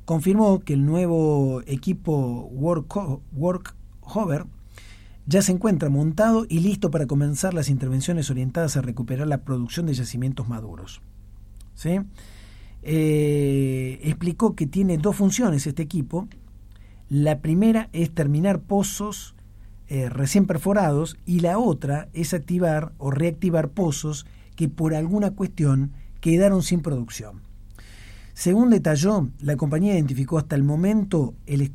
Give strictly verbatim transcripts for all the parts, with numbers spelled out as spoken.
confirmó que el nuevo equipo Work, Workover ya se encuentra montado y listo para comenzar las intervenciones orientadas a recuperar la producción de yacimientos maduros. ¿Sí? Eh, explicó que tiene dos funciones este equipo. La primera es terminar pozos eh, recién perforados y la otra es activar o reactivar pozos que por alguna cuestión quedaron sin producción. Según detalló, la compañía identificó hasta el momento el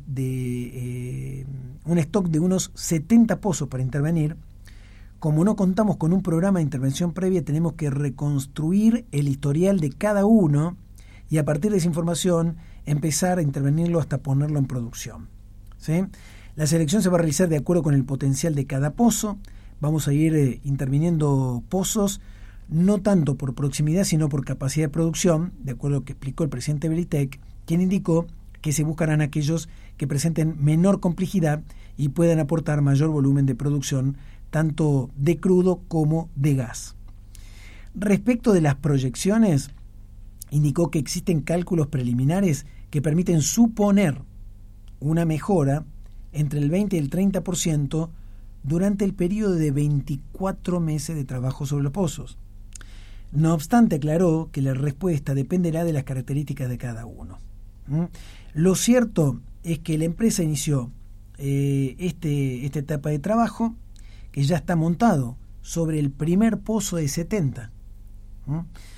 de, eh, un stock de unos setenta pozos para intervenir. Como no contamos con un programa de intervención previa, tenemos que reconstruir el historial de cada uno y a partir de esa información empezar a intervenirlo hasta ponerlo en producción. ¿Sí? La selección se va a realizar de acuerdo con el potencial de cada pozo. Vamos a ir eh, interviniendo pozos no tanto por proximidad, sino por capacidad de producción, de acuerdo a lo que explicó el presidente de Belitec, quien indicó que se buscarán aquellos que presenten menor complejidad y puedan aportar mayor volumen de producción, tanto de crudo como de gas. Respecto de las proyecciones, indicó que existen cálculos preliminares que permiten suponer una mejora entre el veinte y el treinta por ciento durante el periodo de veinticuatro meses de trabajo sobre los pozos. No obstante, aclaró que la respuesta dependerá de las características de cada uno. ¿Mm? Lo cierto es que la empresa inició eh, este, esta etapa de trabajo, que ya está montado sobre el primer pozo de setenta. ¿Mm?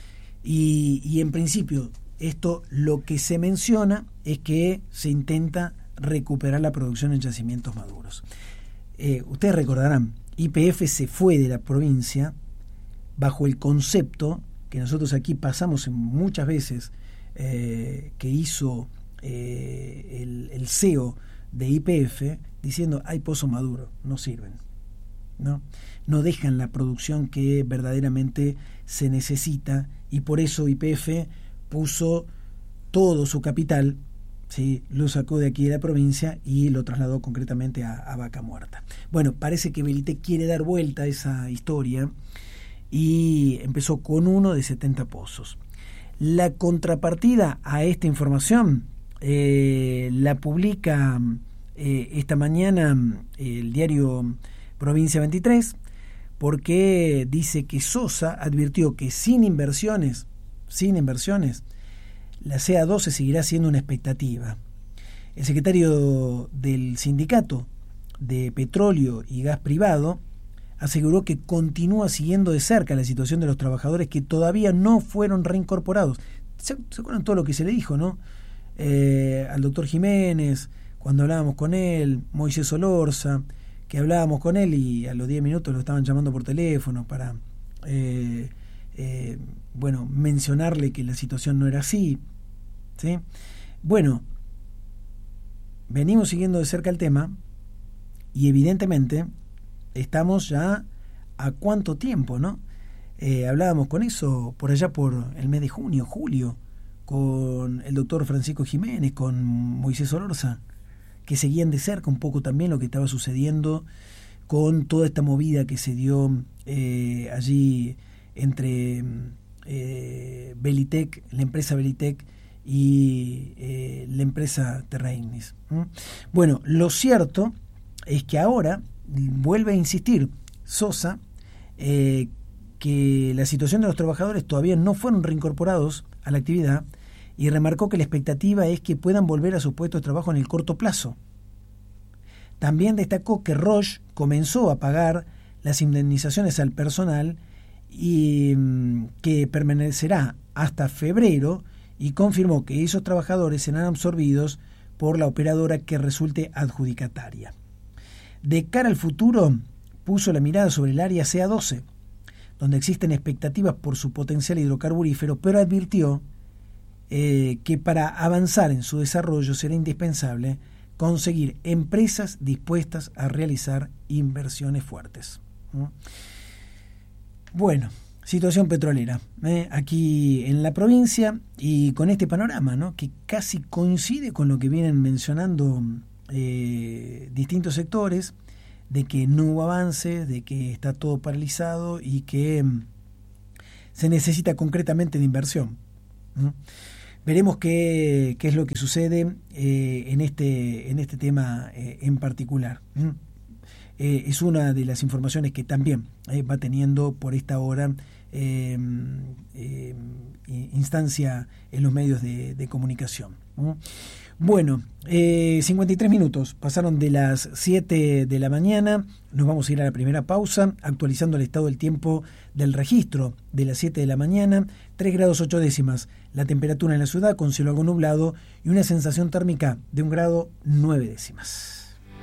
Y, y en principio, esto lo que se menciona es que se intenta recuperar la producción en yacimientos maduros. Eh, ustedes recordarán, Y P F se fue de la provincia bajo el concepto que nosotros aquí pasamos muchas veces, eh, que hizo eh, el, el C E O de Y P F, diciendo hay pozo maduro, no sirven, ¿no? No dejan la producción que verdaderamente se necesita, y por eso Y P F puso todo su capital, ¿sí? Lo sacó de aquí de la provincia y lo trasladó concretamente a, a Vaca Muerta. Bueno, parece que Belitec quiere dar vuelta a esa historia y empezó con uno de setenta pozos. La contrapartida a esta información eh, la publica eh, esta mañana el diario Provincia veintitrés, porque dice que Sosa advirtió que sin inversiones, sin inversiones, la C A doce seguirá siendo una expectativa. El secretario del Sindicato de Petróleo y Gas Privado aseguró que continúa siguiendo de cerca la situación de los trabajadores que todavía no fueron reincorporados. ¿Se, se acuerdan todo lo que se le dijo, no? Eh, al doctor Jiménez, cuando hablábamos con él, Moisés Solorza, que hablábamos con él y a los diez minutos lo estaban llamando por teléfono para, eh, eh, bueno, mencionarle que la situación no era así, ¿sí? Bueno, venimos siguiendo de cerca el tema y evidentemente estamos ya a cuánto tiempo, ¿no? Eh, hablábamos con eso por allá por el mes de junio, julio, con el doctor Francisco Jiménez, con Moisés Solorza, que seguían de cerca un poco también lo que estaba sucediendo con toda esta movida que se dio eh, allí entre eh, Belitec, la empresa Belitec y eh, la empresa Terraignis. ¿Mm? Bueno, lo cierto es que ahora vuelve a insistir Sosa eh, que la situación de los trabajadores todavía no fueron reincorporados a la actividad, y remarcó que la expectativa es que puedan volver a sus puestos de trabajo en el corto plazo. También destacó que Roche comenzó a pagar las indemnizaciones al personal y mm, que permanecerá hasta febrero, y confirmó que esos trabajadores serán absorbidos por la operadora que resulte adjudicataria. De cara al futuro, puso la mirada sobre el área C A doce, donde existen expectativas por su potencial hidrocarburífero, pero advirtió eh, que para avanzar en su desarrollo será indispensable conseguir empresas dispuestas a realizar inversiones fuertes. ¿Mm? Bueno, situación petrolera ¿eh? aquí en la provincia, y con este panorama, ¿no?, que casi coincide con lo que vienen mencionando eh, distintos sectores, de que no hubo avance, de que está todo paralizado y que mm, se necesita concretamente de inversión. ¿Mm? veremos qué, qué es lo que sucede eh, en este en este tema eh, en particular. ¿Mm? Eh, es una de las informaciones que también eh, va teniendo por esta hora eh, eh, instancia en los medios de, de comunicación. ¿Mm? Bueno, eh, cincuenta y tres minutos, pasaron de las siete de la mañana, nos vamos a ir a la primera pausa, actualizando el estado del tiempo del registro de las siete de la mañana, tres grados ocho décimas, la temperatura en la ciudad con cielo algo nublado y una sensación térmica de un grado nueve décimas.